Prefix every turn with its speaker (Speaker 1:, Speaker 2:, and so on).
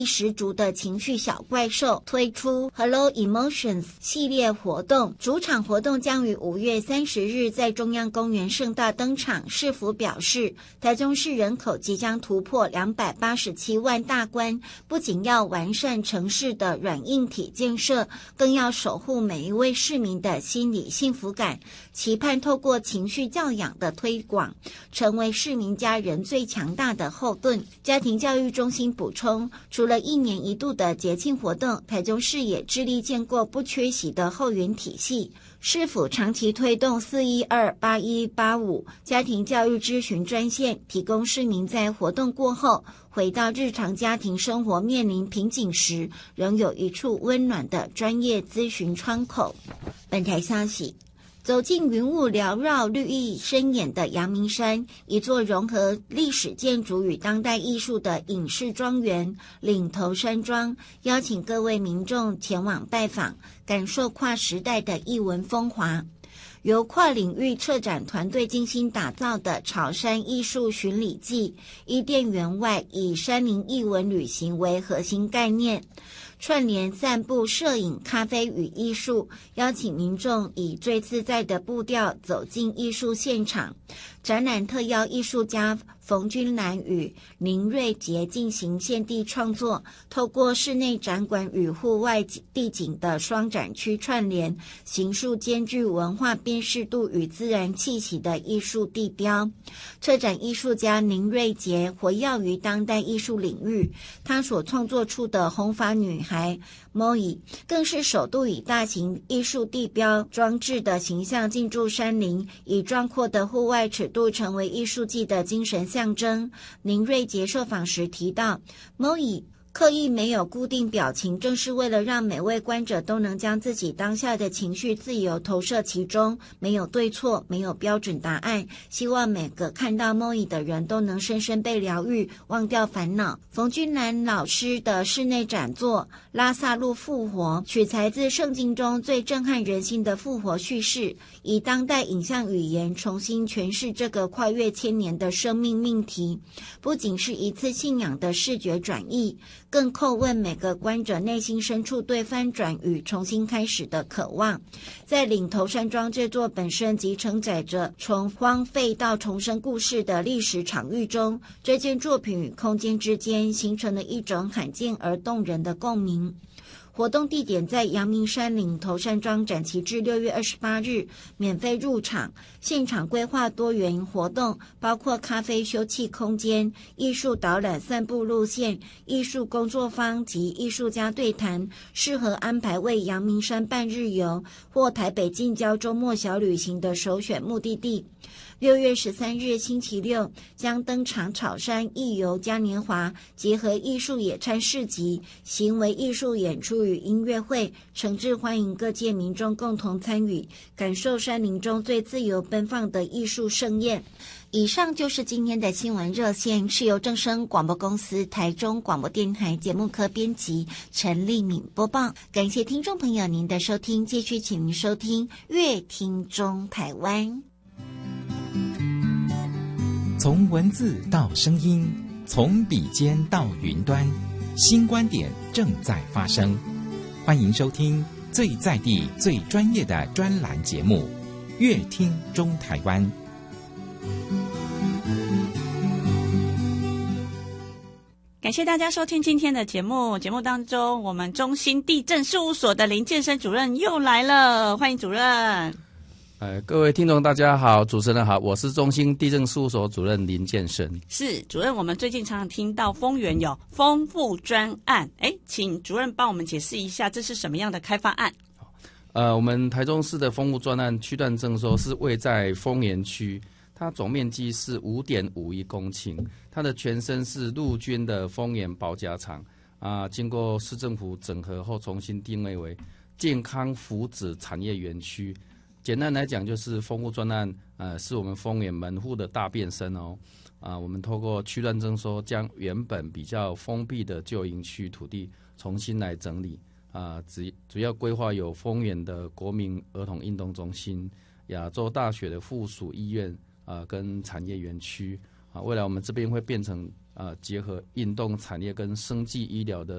Speaker 1: 十足的情绪小怪兽推出 Hello Emotions 系列活动，主场活动将于5月30日在中央公园盛大登场。市府表示，台中市人口即将突破287万大关，不仅要完善城市的软硬体建设，更要守护每一位市民的心理幸福感，期盼透过情绪教养的推广，成为市民家人最强大的后盾。家庭教育中心补充，除了1年1度的节庆活动，台中市也致力建构不缺席的后援体系。市府长期推动4128185家庭教育咨询专线，提供市民在活动过后回到日常家庭生活面临瓶颈时，仍有一处温暖的专业咨询窗口。本台消息，走进云雾缭绕、绿意深掩的阳明山，一座融合历史建筑与当代艺术的隐士庄园岭头山庄，邀请各位民众前往拜访，感受跨时代的艺文风华。由跨领域策展团队精心打造的草山艺术巡礼记，伊甸园外以山林艺文旅行为核心概念，串联散步、摄影、咖啡与艺术，邀请民众以最自在的步调走进艺术现场。展览特邀艺术家冯君兰与林瑞杰进行现地创作，透过室内展馆与户外地景的双展区串联，形塑兼具文化辨识度与自然气息的艺术地标。策展艺术家林瑞杰活跃于当代艺术领域，他所创作出的红发女孩 Moi 更是首度以大型艺术地标装置的形象进驻山林，以壮阔的户外尺度成为艺术季的精神象征。林瑞杰受访时提到， Moi 刻意没有固定表情，正是为了让每位观者都能将自己当下的情绪自由投射其中，没有对错，没有标准答案，希望每个看到 Moi 的人都能深深被疗愈，忘掉烦恼。冯君兰老师的室内展作《拉萨路复活》取材自圣经中最震撼人心的复活叙事，以当代影像语言重新诠释这个跨越千年的生命命题，不仅是一次信仰的视觉转译，更叩问每个观者内心深处对翻转与重新开始的渴望。在岭头山庄这座本身即承载着从荒废到重生故事的历史场域中，这件作品与空间之间形成了一种罕见而动人的共鸣。活动地点在阳明山岭头山庄，展期至6月28日，免费入场。现场规划多元活动，包括咖啡休憩空间、艺术导览散步路线、艺术工作坊及艺术家对谈，适合安排为阳明山半日游或台北近郊周末小旅行的首选目的地。6月13日星期六将登场草山艺游嘉年华，结合艺术野餐市集、行为艺术演出与音乐会，诚挚欢迎各界民众共同参与，感受山林中最自由奔放的艺术盛宴。以上就是今天的新闻热线，是由正声广播公司台中广播电台节目科编辑陈丽敏播报。感谢听众朋友您的收听，继续请您收听乐听中台湾。
Speaker 2: 从文字到声音，从笔尖到云端，新观点正在发生。欢迎收听最在地、最专业的专栏节目《乐听中台湾》。
Speaker 3: 感谢大家收听今天的节目。节目当中，我们中兴地政事务所的林建生主任又来了，欢迎主任。
Speaker 4: 各位听众大家好，主持人好，我是中兴地政事务所主任林建生。
Speaker 3: 是主任，我们最近常常听到丰原有丰富专案，请主任帮我们解释一下这是什么样的开发案。
Speaker 4: 我们台中市的丰富专案区段征收是位在丰原区，它总面积是5.51公顷，它的前身是陆军的丰原保甲厂经过市政府整合后重新定位为健康福祉产业园区。简单来讲，就是丰富专案，是我们丰原门户的大变身哦。我们透过区段征收，将原本比较封闭的旧营区土地重新来整理。主要规划有丰原的国民儿童运动中心、亚洲大学的附属医院跟产业园区。未来我们这边会变成结合运动产业跟生技医疗的